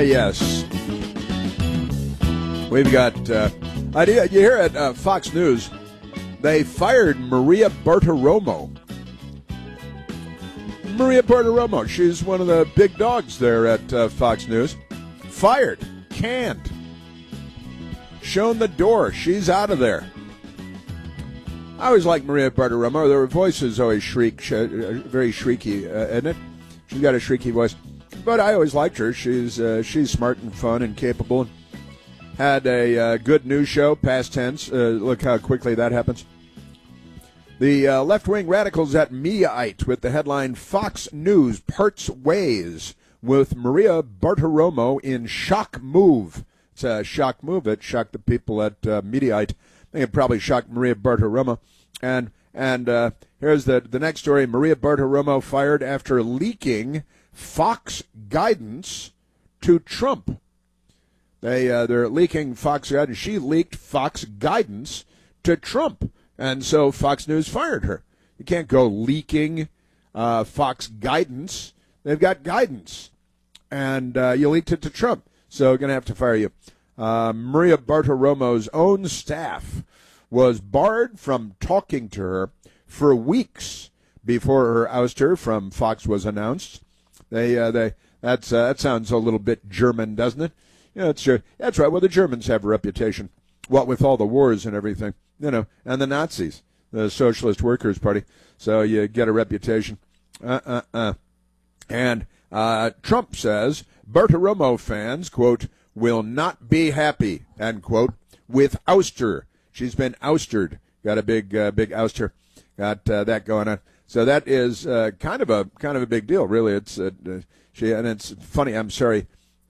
Yes. We've got, you hear at Fox News, they fired Maria Bartiromo. Maria Bartiromo, she's one of the big dogs there at Fox News. Fired. Canned. Shown the door. She's out of there. I always like Maria Bartiromo. Her voice is always very shrieky, isn't it? She's got a shrieky voice. But I always liked her. She's smart and fun and capable. Had a good news show, past tense. Look how quickly that happens. The left-wing radicals at Mediaite with the headline, Fox News Parts Ways with Maria Bartiromo in shock move. It's a shock move. It shocked the people at Mediaite. I think it probably shocked Maria Bartiromo. And here's the next story. Maria Bartiromo fired after leaking Fox guidance to Trump. They're leaking Fox guidance. She leaked Fox guidance to Trump. And so Fox News fired her. You can't go leaking Fox guidance. They've got guidance. And you leaked it to Trump. So going to have to fire you. Maria Bartiromo's own staff was barred from talking to her for weeks before her ouster from Fox was announced. That sounds a little bit German, doesn't it? Yeah, that's right. Well, the Germans have a reputation. What with all the wars and everything, and the Nazis, the Socialist Workers' Party. So you get a reputation. And Trump says Bartiromo fans, quote, will not be happy, end quote, with ouster. She's been ousted. Got a big ouster. Got that going on. So that is kind of a big deal, really. It's and it's funny. I'm sorry.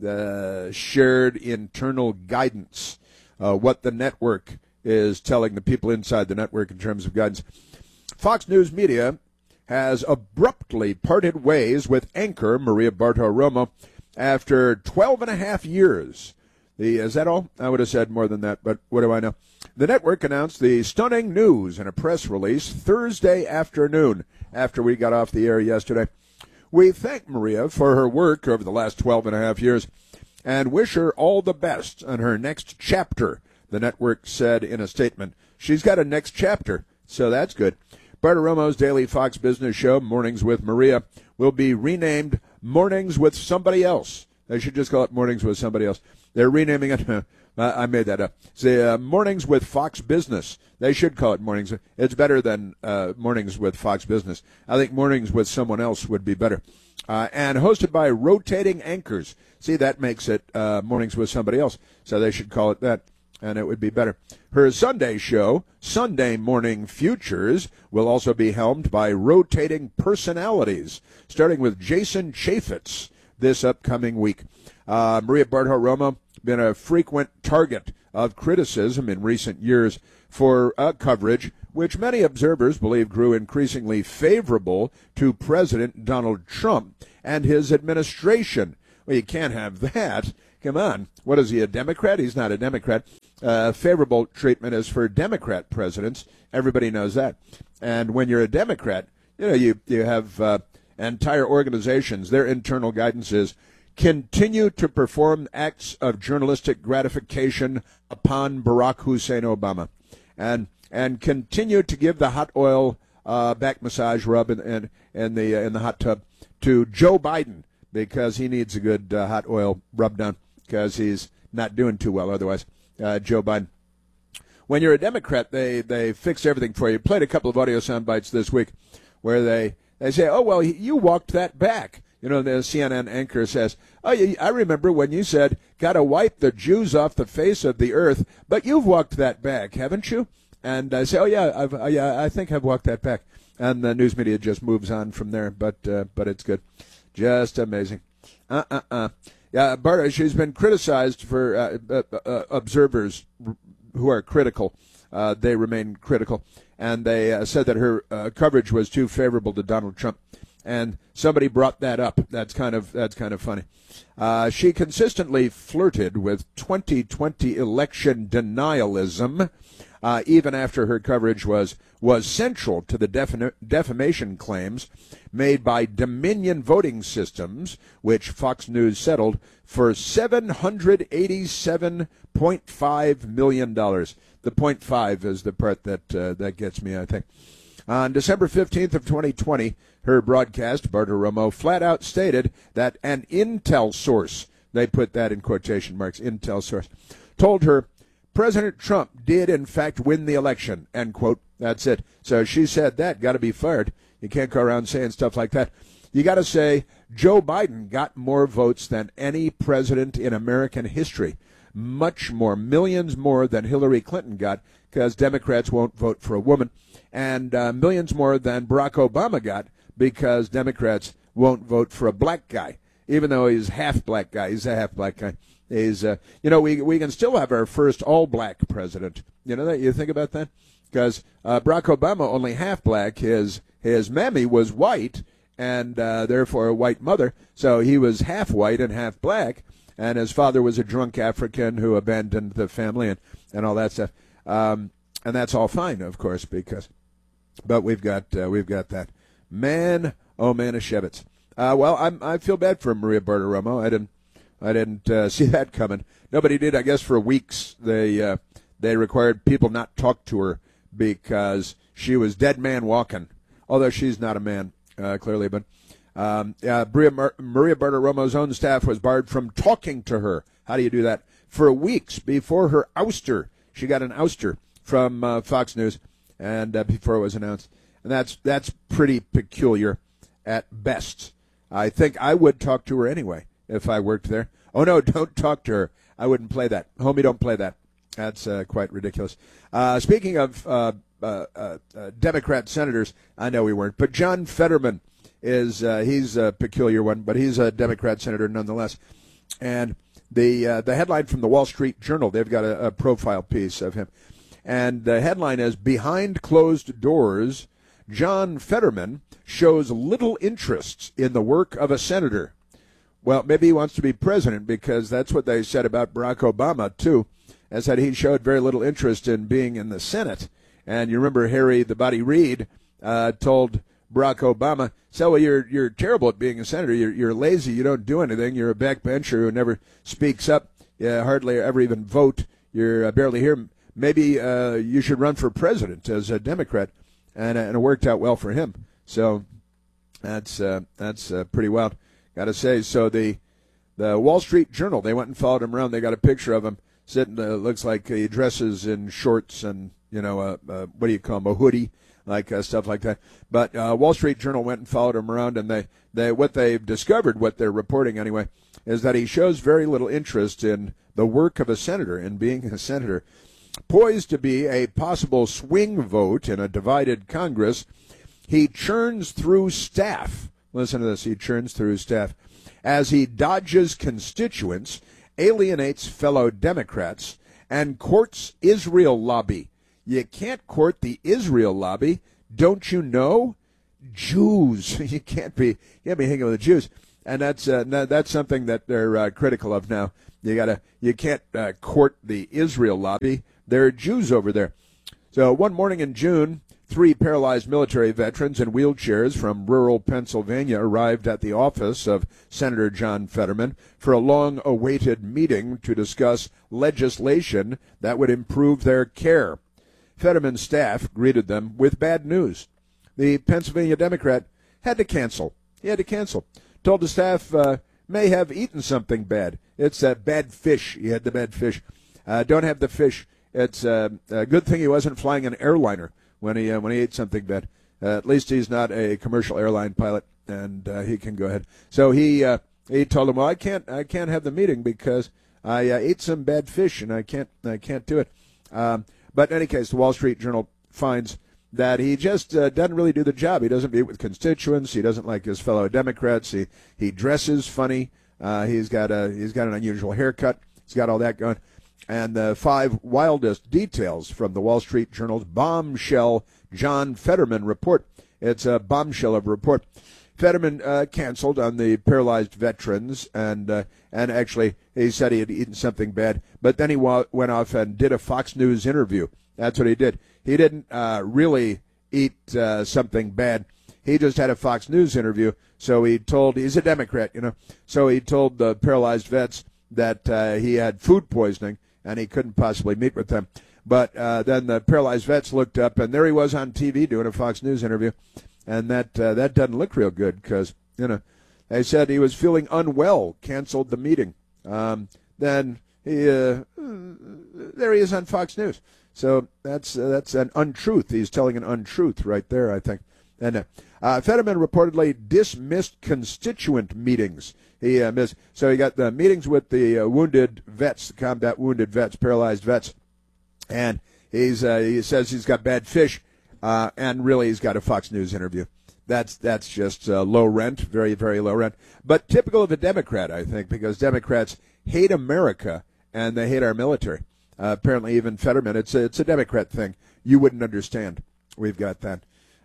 Shared internal guidance. What the network is telling the people inside the network in terms of guidance. Fox News Media has abruptly parted ways with anchor Maria Bartiromo after 12 and a half years. Is that all? I would have said more than that, but what do I know? The network announced the stunning news in a press release Thursday afternoon after we got off the air yesterday. We thank Maria for her work over the last 12 and a half years and wish her all the best on her next chapter, the network said in a statement. She's got a next chapter, so that's good. Bartiromo's daily Fox Business show, Mornings with Maria, will be renamed Mornings with Somebody Else. They should just call it Mornings with Somebody Else. They're renaming it. I made that up. It's Mornings with Fox Business. They should call it Mornings. It's better than Mornings with Fox Business. I think Mornings with Someone Else would be better. And hosted by rotating anchors. See, that makes it Mornings with Somebody Else. So they should call it that, and it would be better. Her Sunday show, Sunday Morning Futures, will also be helmed by rotating personalities, starting with Jason Chaffetz this upcoming week. Maria Bartiromo been a frequent target of criticism in recent years for coverage which many observers believe grew increasingly favorable to President Donald Trump and his administration. Well, you can't have that. Come on. What is he, a Democrat? He's not a Democrat. Favorable treatment is for Democrat presidents. Everybody knows that. And when you're a Democrat, you have entire organizations. Their internal guidance is continue to perform acts of journalistic gratification upon Barack Hussein Obama, and continue to give the hot oil back massage rub in the hot tub to Joe Biden, because he needs a good hot oil rub down because he's not doing too well otherwise. Joe Biden. When you're a Democrat, they fix everything for you. Played a couple of audio sound bites this week where they say, oh, well, you walked that back. The CNN anchor says, oh, I remember when you said, got to wipe the Jews off the face of the earth, but you've walked that back, haven't you? And I say, oh, yeah, I think I've walked that back. And the news media just moves on from there, but it's good. Just amazing. Yeah, Barta, she's been criticized for observers who are critical. They remain critical. And they said that her coverage was too favorable to Donald Trump. and somebody brought that up. That's kind of funny. She consistently flirted with 2020 election denialism, even after her coverage was central to the defamation claims made by Dominion Voting Systems, which Fox News settled for $787.5 million. The 0.5 is the part that gets me, I think. On December 15th of 2020, her broadcast, Bartiromo, flat out stated that an intel source, they put that in quotation marks, intel source, told her President Trump did in fact win the election, end quote. That's it. So she said that, got to be fired. You can't go around saying stuff like that. You got to say Joe Biden got more votes than any president in American history. Much more, millions more than Hillary Clinton got, because Democrats won't vote for a woman, and millions more than Barack Obama got, because Democrats won't vote for a black guy, even though he's half black guy. He's a half black guy. He's, we can still have our first all-black president. You know that? You think about that? Because Barack Obama only half black. His mammy was white, and therefore a white mother, so he was half white and half black. And his father was a drunk African who abandoned the family and all that stuff. And that's all fine, of course, but we've got that. Man, oh man, Shevitz. I feel bad for Maria Bartiromo. I didn't see that coming. Nobody did. I guess for weeks they required people not talk to her because she was dead man walking. Although she's not a man, clearly, but. Maria Bartiromo's own staff was barred from talking to her. How do you do that? For weeks before her ouster. She got an ouster from Fox News, and before it was announced. And that's pretty peculiar at best. I think I would talk to her anyway if I worked there. Oh, no, don't talk to her. I wouldn't play that. Homie, don't play that. That's quite ridiculous. Speaking of Democrat senators, I know we weren't, but John Fetterman he's a peculiar one, but he's a Democrat senator nonetheless. And the headline from the Wall Street Journal, they've got a profile piece of him. And the headline is, Behind Closed Doors, John Fetterman shows little interest in the work of a senator. Well, maybe he wants to be president, because that's what they said about Barack Obama, too, as that he showed very little interest in being in the Senate. And you remember Harry the Body Reid told Barack Obama, so well, you're terrible at being a senator. You're lazy. You don't do anything. You're a backbencher who never speaks up. You hardly ever even vote. You're barely here. Maybe you should run for president as a Democrat, and it worked out well for him. So that's pretty wild, got to say. So the Wall Street Journal, they went and followed him around. They got a picture of him sitting. Looks like he dresses in shorts and what do you call him, a hoodie. Stuff like that. But Wall Street Journal went and followed him around, and what they've discovered, what they're reporting anyway, is that he shows very little interest in the work of a senator, in being a senator. Poised to be a possible swing vote in a divided Congress, he churns through staff. Listen to this. He churns through staff as he dodges constituents, alienates fellow Democrats, and courts Israel lobby. You can't court the Israel lobby. Don't you know? Jews. You can't be hanging with the Jews. And that's something that they're critical of now. You can't court the Israel lobby. There are Jews over there. So one morning in June, 3 paralyzed military veterans in wheelchairs from rural Pennsylvania arrived at the office of Senator John Fetterman for a long-awaited meeting to discuss legislation that would improve their care. Fetterman's staff greeted them with bad news. The Pennsylvania Democrat had to cancel. He had to cancel. Told the staff may have eaten something bad. It's bad fish. He had the bad fish. Don't have the fish. It's a good thing he wasn't flying an airliner when he ate something bad. At least he's not a commercial airline pilot, and he can go ahead. So he told him, well, I can't have the meeting because I ate some bad fish and I can't do it. But in any case, the Wall Street Journal finds that he just doesn't really do the job. He doesn't meet with constituents. He doesn't like his fellow Democrats. He dresses funny. He's got an unusual haircut. He's got all that going. And the 5 wildest details from the Wall Street Journal's bombshell John Fetterman report. It's a bombshell of a report. Fetterman canceled on the paralyzed veterans, and actually he said he had eaten something bad. But then he went off and did a Fox News interview. That's what he did. He didn't really eat something bad. He just had a Fox News interview. So he's a Democrat, So he told the paralyzed vets that he had food poisoning and he couldn't possibly meet with them. But then the paralyzed vets looked up, and there he was on TV doing a Fox News interview. And that doesn't look real good because, they said he was feeling unwell, canceled the meeting. Then there he is on Fox News. So that's an untruth. He's telling an untruth right there, I think. And Fetterman reportedly dismissed constituent meetings. He missed. So he got the meetings with the wounded vets, combat wounded vets, paralyzed vets, and he says he's got bad fish, and really he's got a Fox News interview. That's just low rent, very, very low rent. But typical of a Democrat, I think, because Democrats hate America and they hate our military. Apparently, even Fetterman, it's a Democrat thing. You wouldn't understand. We've got that.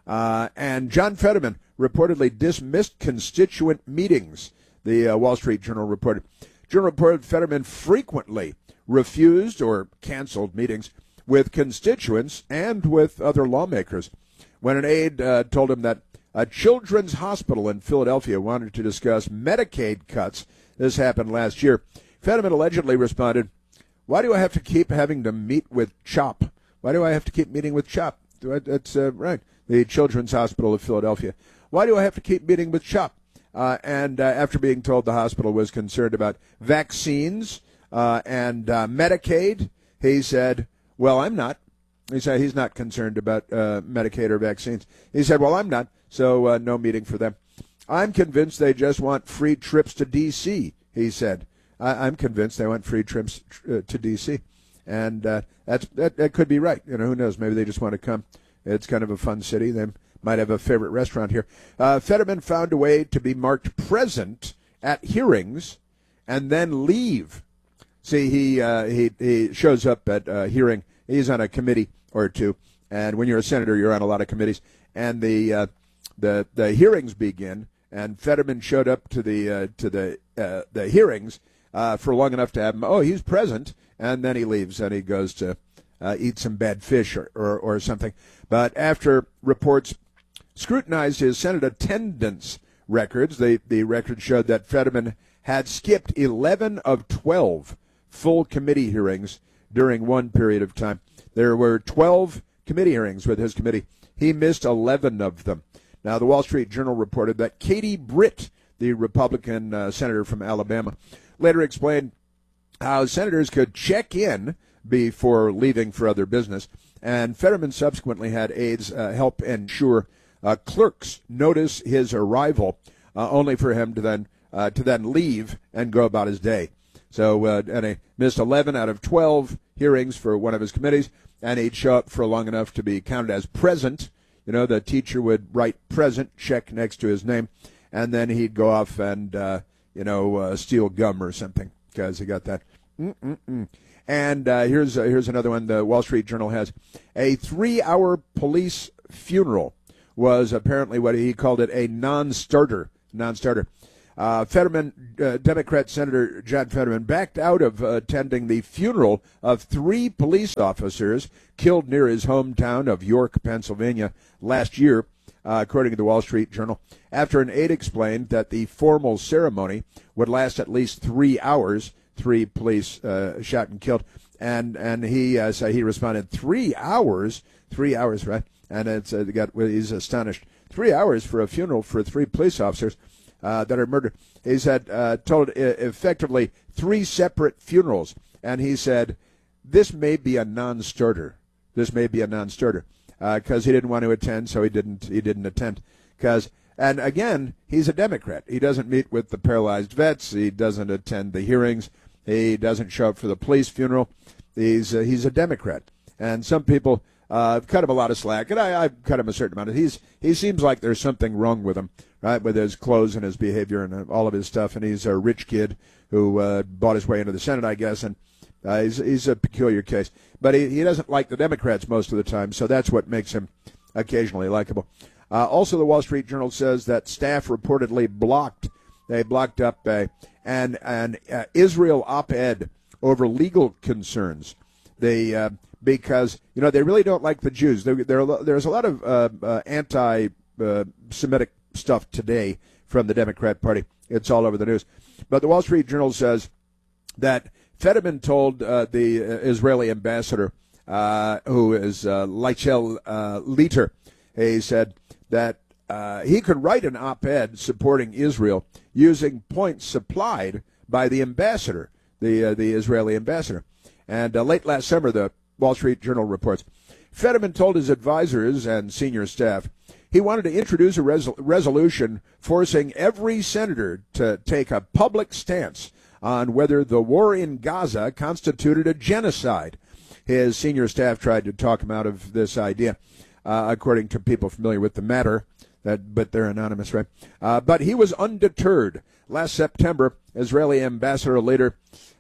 And John Fetterman reportedly dismissed constituent meetings. The Wall Street Journal reported. Journal reported Fetterman frequently refused or canceled meetings with constituents and with other lawmakers. When an aide told him that a children's hospital in Philadelphia wanted to discuss Medicaid cuts, this happened last year, Fetterman allegedly responded, "Why do I have to keep having to meet with CHOP? Why do I have to keep meeting with CHOP? That's right, the Children's Hospital of Philadelphia. Why do I have to keep meeting with CHOP?" And after being told the hospital was concerned about vaccines and Medicaid, he said, "Well, I'm not." He said he's not concerned about Medicaid or vaccines. He said, "Well, I'm not, so no meeting for them. I'm convinced they just want free trips to D.C., he said. I'm convinced they want free trips to D.C., and that could be right. Who knows? Maybe they just want to come. It's kind of a fun city. They might have a favorite restaurant here. Fetterman found a way to be marked present at hearings and then leave. See, he shows up at a hearing. He's on a committee or two, and when you're a senator, you're on a lot of committees. And the hearings begin, and Fetterman showed up to the hearings for long enough to have him. Oh, he's present, and then he leaves and he goes to eat some bad fish or something. But after reports scrutinized his Senate attendance records, the records showed that Fetterman had skipped 11 of 12 full committee hearings during one period of time. There were 12 committee hearings with his committee. He missed 11 of them. Now, the Wall Street Journal reported that Katie Britt, the Republican senator from Alabama, later explained how senators could check in before leaving for other business. And Fetterman subsequently had aides help ensure clerks notice his arrival, only for him to then leave and go about his day. So, and he missed 11 out of 12 hearings for one of his committees, and he'd show up for long enough to be counted as present. The teacher would write present, check next to his name, and then he'd go off and, steal gum or something because he got that. And here's another one. The Wall Street Journal has a 3-hour police funeral was apparently what he called it, a non-starter. Fetterman, Democrat Senator John Fetterman, backed out of attending the funeral of 3 police officers killed near his hometown of York, Pennsylvania, last year, according to the Wall Street Journal, after an aide explained that the formal ceremony would last at least 3 hours. 3 police shot and killed, and he responded, 3 hours, 3 hours, right? And he's astonished. 3 hours for a funeral for 3 police officers that are murdered. He said, told effectively 3 separate funerals. And he said, this may be a non-starter. Because he didn't want to attend, so he didn't attend. And again, he's a Democrat. He doesn't meet with the paralyzed vets. He doesn't attend the hearings. He doesn't show up for the police funeral. He's a Democrat. And some people cut him a lot of slack, and I've cut him a certain amount. He seems like there's something wrong with him, right, with his clothes and his behavior and all of his stuff. And he's a rich kid who bought his way into the Senate, I guess, and he's a peculiar case. But he doesn't like the Democrats most of the time, so that's what makes him occasionally likable. Also, the Wall Street Journal says that staff reportedly blocked up an Israel op-ed over legal concerns. Because they really don't like the Jews. There's a lot of anti-Semitic stuff today from the Democrat Party. It's all over the news. But the Wall Street Journal says that Fetterman told the Israeli ambassador, who is Leichel Leiter, he said that he could write an op-ed supporting Israel using points supplied by the ambassador, the Israeli ambassador. And late last summer, the Wall Street Journal reports, Fetterman told his advisors and senior staff he wanted to introduce a resolution forcing every senator to take a public stance on whether the war in Gaza constituted a genocide. His senior staff tried to talk him out of this idea, according to people familiar with the matter, but they're anonymous, right? But he was undeterred. Last September, Israeli ambassador later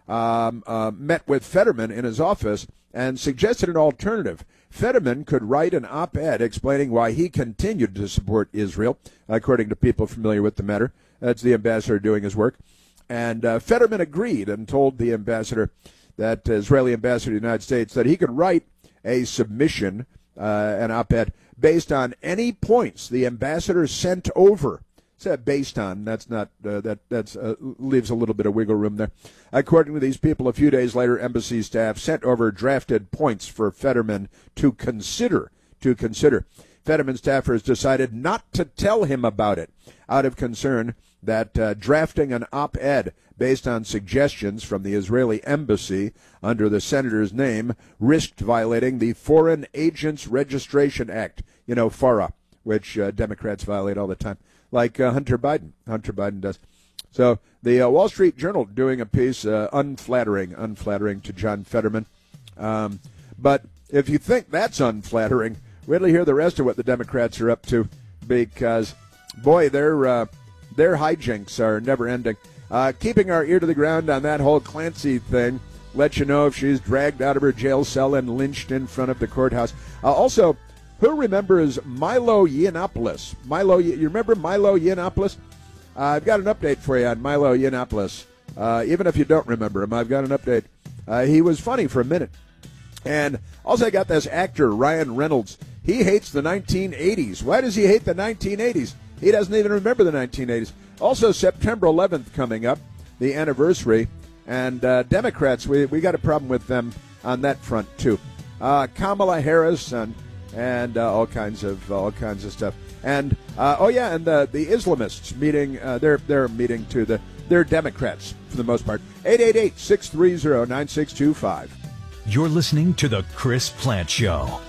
met with Fetterman in his office and suggested an alternative. Fetterman could write an op-ed explaining why he continued to support Israel, according to people familiar with the matter. That's the ambassador doing his work. And Fetterman agreed and told the ambassador, that Israeli ambassador to the United States, that he could write a submission, an op-ed, based on any points the ambassador sent over. Said based on, that's not, that's leaves a little bit of wiggle room there. According to these people, a few days later, embassy staff sent over drafted points for Fetterman to consider. Fetterman staffers decided not to tell him about it out of concern that drafting an op-ed based on suggestions from the Israeli embassy under the senator's name risked violating the Foreign Agents Registration Act, FARA, which Democrats violate all the time, like Hunter Biden. Hunter Biden does. So the Wall Street Journal doing a piece unflattering to John Fetterman. But if you think that's unflattering, wait till you hear the rest of what the Democrats are up to, because, boy, their hijinks are never ending. Keeping our ear to the ground on that whole Clancy thing, let you know if she's dragged out of her jail cell and lynched in front of the courthouse. Also, who remembers Milo Yiannopoulos? You remember Milo Yiannopoulos? I've got an update for you on Milo Yiannopoulos. Even if you don't remember him, I've got an update. He was funny for a minute. And also I got this actor, Ryan Reynolds. He hates the 1980s. Why does he hate the 1980s? He doesn't even remember the 1980s. Also, September 11th coming up, the anniversary. And Democrats, we got a problem with them on that front, too. Kamala Harris and all kinds of stuff. And and the Islamists meeting. They're meeting too. They're Democrats for the most part. 888-630-9625. You're listening to the Chris Plante Show.